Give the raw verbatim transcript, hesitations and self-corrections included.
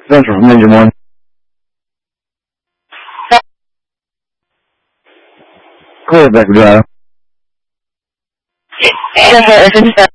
Central from Engine one. Clear back to drive.